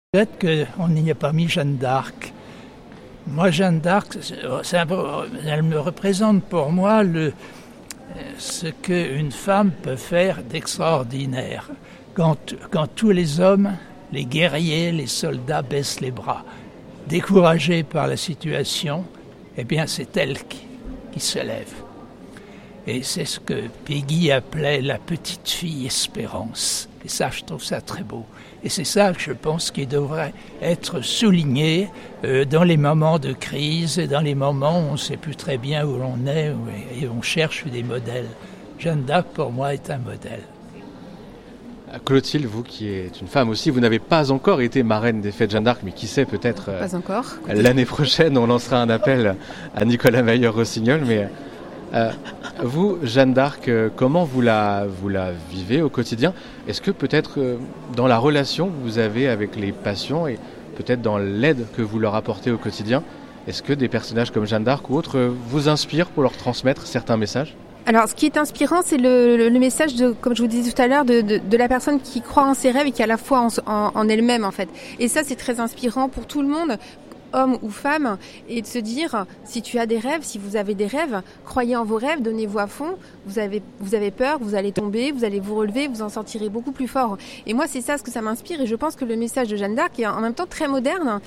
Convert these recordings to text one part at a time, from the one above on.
Peut-être qu'on n'y a pas mis Jeanne d'Arc. Moi, Jeanne d'Arc, elle me représente pour moi ce qu'une femme peut faire d'extraordinaire. Quand tous les hommes, les guerriers, les soldats baissent les bras, découragés par la situation, eh bien c'est elle qui se lève. Et c'est ce que Peggy appelait la petite fille espérance. Et ça, je trouve ça très beau. Et c'est ça que je pense qui devrait être souligné dans les moments de crise et dans les moments où on ne sait plus très bien où l'on est et on cherche des modèles. Jeanne d'Arc, pour moi, est un modèle. Clotilde, vous qui êtes une femme aussi, vous n'avez pas encore été marraine des fêtes Jeanne d'Arc, mais qui sait, peut-être pas encore. L'année prochaine, on lancera un appel à Nicolas Mayer-Rossignol. Mais vous, Jeanne d'Arc, comment vous la vivez au quotidien ? Est-ce que peut-être dans la relation que vous avez avec les patients et peut-être dans l'aide que vous leur apportez au quotidien, est-ce que des personnages comme Jeanne d'Arc ou autres vous inspirent pour leur transmettre certains messages ? Alors, ce qui est inspirant, c'est le message comme je vous disais tout à l'heure, de la personne qui croit en ses rêves et qui a la foi en elle-même, en fait. Et ça, c'est très inspirant pour tout le monde, homme ou femme, et de se dire, si tu as des rêves, si vous avez des rêves, croyez en vos rêves, donnez-vous à fond, vous avez peur, vous allez tomber, vous allez vous relever, vous en sortirez beaucoup plus fort. Et moi, c'est ça ce que ça m'inspire, et je pense que le message de Jeanne d'Arc est en même temps très moderne,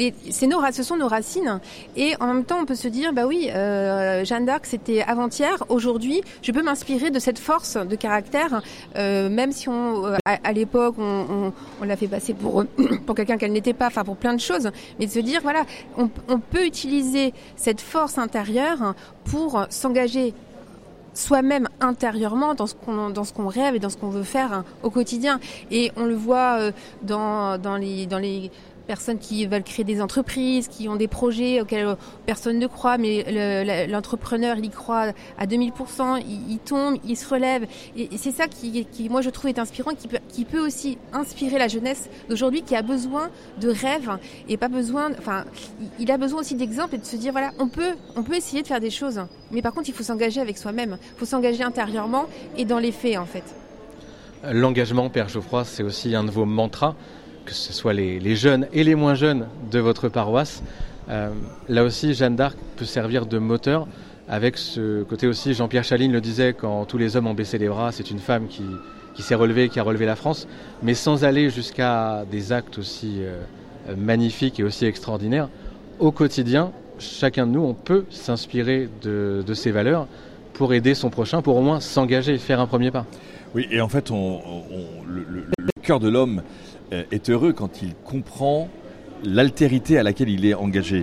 ce sont nos racines, et en même temps, on peut se dire, bah oui, Jeanne d'Arc, c'était avant-hier, aujourd'hui, je peux m'inspirer de cette force de caractère, même si à l'époque, on l'a fait passer pour quelqu'un qu'elle n'était pas, enfin pour plein de choses, mais de se dire, voilà, on peut utiliser cette force intérieure pour s'engager soi-même intérieurement dans ce qu'on rêve et dans ce qu'on veut faire au quotidien. Et on le voit dans les personnes qui veulent créer des entreprises, qui ont des projets auxquels personne ne croit, mais l'entrepreneur, il y croit à 2000%, il tombe, il se relève. Et c'est ça qui moi, je trouve est inspirant, qui peut aussi inspirer la jeunesse d'aujourd'hui, qui a besoin de rêves et pas besoin, il a besoin aussi d'exemples et de se dire, voilà, on peut essayer de faire des choses. Mais par contre, il faut s'engager avec soi-même. Il faut s'engager intérieurement et dans les faits, en fait. L'engagement, Père Geoffroy, c'est aussi un de vos mantras, que ce soit les jeunes et les moins jeunes de votre paroisse. Là aussi, Jeanne d'Arc peut servir de moteur, avec ce côté aussi, Jean-Pierre Chaline le disait, quand tous les hommes ont baissé les bras, c'est une femme qui s'est relevée, qui a relevé la France, mais sans aller jusqu'à des actes aussi magnifiques et aussi extraordinaires. Au quotidien, chacun de nous, on peut s'inspirer de ces valeurs pour aider son prochain, pour au moins s'engager et faire un premier pas. Oui, et en fait, le cœur de l'homme est heureux quand il comprend l'altérité à laquelle il est engagé.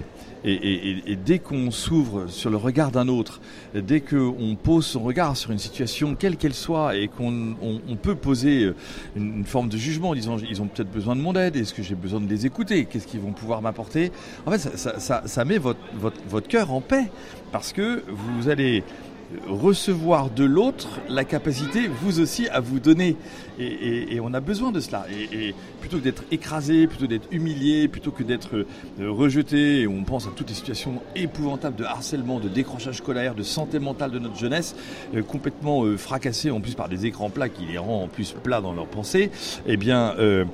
Et dès qu'on s'ouvre sur le regard d'un autre, dès qu'on pose son regard sur une situation quelle qu'elle soit et qu'on peut poser une forme de jugement en disant ils ont peut-être besoin de mon aide, est-ce que j'ai besoin de les écouter, qu'est-ce qu'ils vont pouvoir m'apporter, en fait ça met votre cœur en paix, parce que vous allez recevoir de l'autre la capacité, vous aussi, à vous donner. Et on a besoin de cela. Et plutôt que d'être écrasé, plutôt d'être humilié, plutôt que d'être rejeté, et on pense à toutes les situations épouvantables de harcèlement, de décrochage scolaire, de santé mentale de notre jeunesse, complètement fracassés en plus par des écrans plats qui les rend en plus plats dans leurs pensées, eh bien,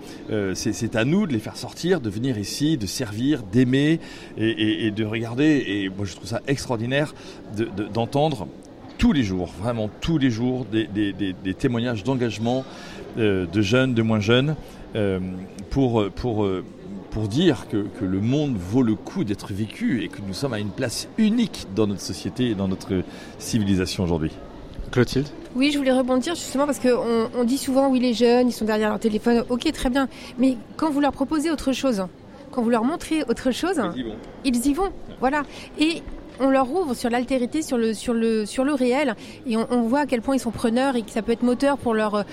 c'est à nous de les faire sortir, de venir ici, de servir, d'aimer et de regarder. Et moi, je trouve ça extraordinaire d'entendre tous les jours, vraiment tous les jours, des témoignages d'engagement de jeunes, de moins jeunes, pour dire que le monde vaut le coup d'être vécu et que nous sommes à une place unique dans notre société et dans notre civilisation aujourd'hui. Clotilde ? Oui, je voulais rebondir justement parce qu'on dit souvent, oui, les jeunes, ils sont derrière leur téléphone, ok, très bien, mais quand vous leur proposez autre chose, quand vous leur montrez autre chose, ils y vont, voilà. Et on leur ouvre sur l'altérité, sur le réel, et on voit à quel point ils sont preneurs et que ça peut être moteur pour leur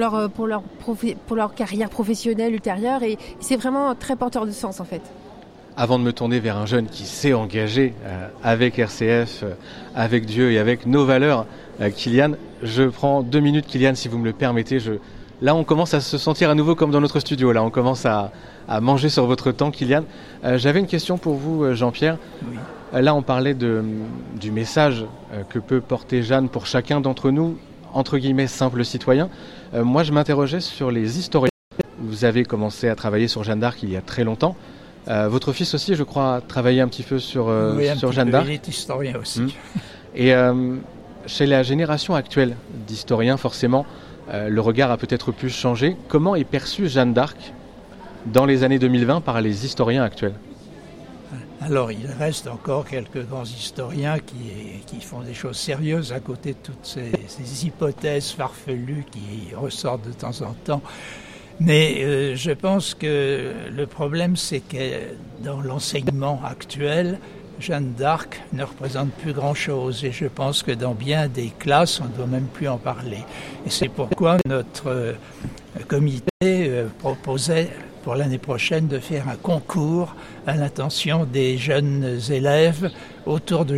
carrière professionnelle ultérieure, et c'est vraiment très porteur de sens en fait. Avant de me tourner vers un jeune qui s'est engagé avec RCF, avec Dieu et avec nos valeurs, Kylian, je prends 2 minutes, Kylian, si vous me le permettez. Là, on commence à se sentir à nouveau comme dans notre studio. Là, on commence à manger sur votre temps, Kylian. J'avais une question pour vous, Jean-Pierre. Oui. Là, on parlait du message que peut porter Jeanne pour chacun d'entre nous, entre guillemets, simples citoyens. Moi, je m'interrogeais sur les historiens. vous avez commencé à travailler sur Jeanne d'Arc il y a très longtemps. Votre fils aussi, je crois, a travaillé un petit peu sur Jeanne d'Arc. Il est historien aussi. Et chez la génération actuelle d'historiens, forcément, le regard a peut-être pu changer. Comment est perçue Jeanne d'Arc dans les années 2020 par les historiens actuels ? Alors, il reste encore quelques grands historiens qui font des choses sérieuses à côté de toutes ces hypothèses farfelues qui ressortent de temps en temps. Mais je pense que le problème, c'est que dans l'enseignement actuel, Jeanne d'Arc ne représente plus grand-chose. Et je pense que dans bien des classes, on ne doit même plus en parler. Et c'est pourquoi notre comité proposait pour l'année prochaine de faire un concours à l'intention des jeunes élèves autour de